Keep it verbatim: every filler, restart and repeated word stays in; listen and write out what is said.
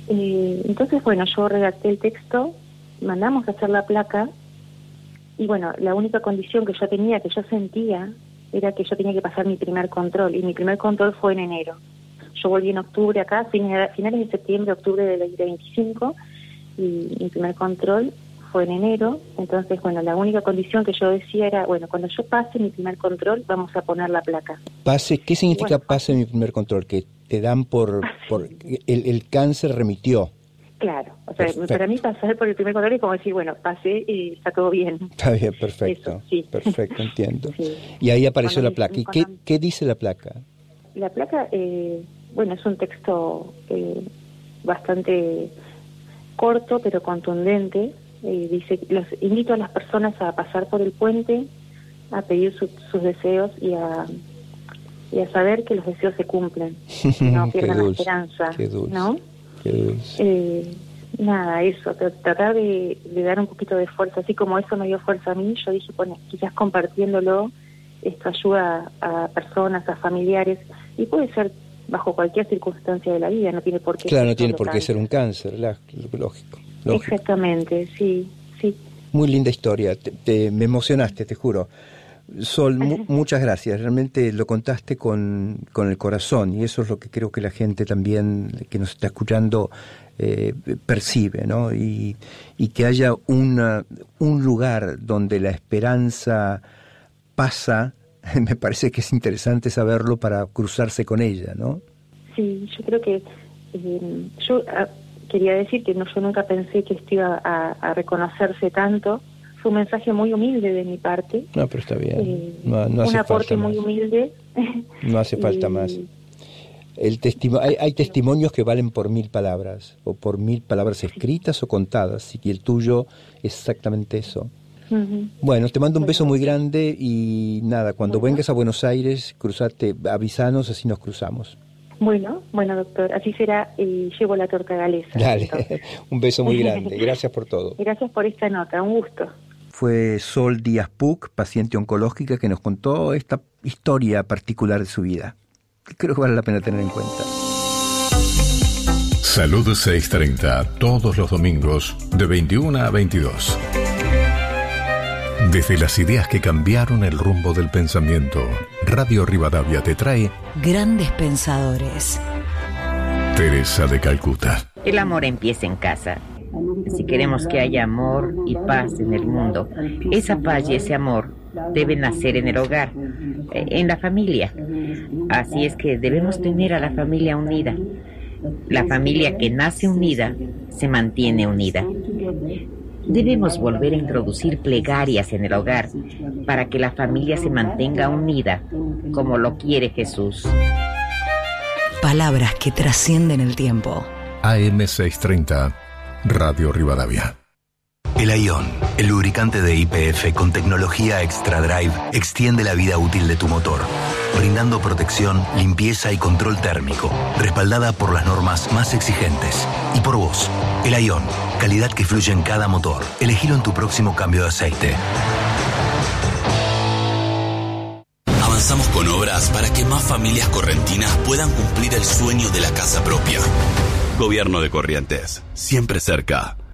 Eh, entonces, bueno, yo redacté el texto, mandamos a hacer la placa, y bueno, la única condición que yo tenía, que yo sentía, era que yo tenía que pasar mi primer control, y mi primer control fue en enero. Yo volví en octubre acá, finales de septiembre, octubre del veinte veinticinco, y mi primer control fue en enero. Entonces, bueno, la única condición que yo decía era, bueno, cuando yo pase mi primer control, vamos a poner la placa. Pase, ¿qué significa bueno, pase mi primer control? Que te dan por, por el, el cáncer remitió. Claro, o sea, perfecto. Para mí pasar por el primer control es como decir, bueno, pasé y está todo bien. Está bien, perfecto. Eso, sí. Perfecto, entiendo. Sí. Y ahí apareció Cuando la placa. ¿Y cuando... qué, qué dice la placa? La placa, eh, bueno, es un texto eh, bastante corto pero contundente. Eh, dice, los invito a las personas a pasar por el puente, a pedir su, sus deseos y a, y a saber que los deseos se cumplen, que no pierdan la esperanza, qué dulce, ¿no? Qué dulce. Eh, nada, eso, tratar de, de dar un poquito de fuerza, así como eso me dio fuerza a mí. Yo dije, bueno, quizás compartiéndolo, esto ayuda a personas, a familiares, y puede ser bajo cualquier circunstancia de la vida, no tiene por qué Claro, ser no tiene solo por qué cáncer. ser un cáncer, la, lógico, lógico. Exactamente, sí, sí. Muy linda historia, te, te, me emocionaste, te juro. Sol, mu muchas gracias, realmente lo contaste con, con el corazón, y eso es lo que creo que la gente también que nos está escuchando eh, percibe, ¿no? Y, y que haya una, un lugar donde la esperanza pasa, me parece que es interesante saberlo para cruzarse con ella, ¿no? Sí, yo creo que eh, yo a, quería decir que no, yo nunca pensé que esto iba a, a reconocerse tanto. Fue un mensaje muy humilde de mi parte. No, pero está bien. Eh, No, no hace un aporte falta muy más. humilde. No hace falta y... más. El testimo hay, hay testimonios que valen por mil palabras, o por mil palabras escritas o contadas, y el tuyo es exactamente eso. Uh-huh. Bueno, te mando un Bueno. beso muy grande y nada, cuando Bueno. vengas a Buenos Aires, cruzate, avisanos, así nos cruzamos. Bueno, bueno, doctor, así será, y llevo la torta galesa. Dale, entonces. un beso muy grande, gracias por todo. Gracias por esta nota, un gusto. Fue Sol Díaz Puc, paciente oncológica, que nos contó esta historia particular de su vida. Creo que vale la pena tener en cuenta. Salud seiscientos treinta, todos los domingos, de veintiuna a veintidós. Desde las ideas que cambiaron el rumbo del pensamiento, Radio Rivadavia te trae Grandes Pensadores. Teresa de Calcuta. El amor empieza en casa. Si queremos que haya amor y paz en el mundo, esa paz y ese amor deben nacer en el hogar, en la familia. Así es que debemos tener a la familia unida. La familia que nace unida se mantiene unida. Debemos volver a introducir plegarias en el hogar para que la familia se mantenga unida, como lo quiere Jesús. Palabras que trascienden el tiempo. A M seiscientos treinta, Radio Rivadavia. El Ion, el lubricante de Y P F con tecnología Extra Drive, extiende la vida útil de tu motor, brindando protección, limpieza y control térmico, respaldada por las normas más exigentes. Y por vos, el Ion, calidad que fluye en cada motor. Elegilo en tu próximo cambio de aceite. Avanzamos con obras para que más familias correntinas puedan cumplir el sueño de la casa propia. Gobierno de Corrientes, siempre cerca.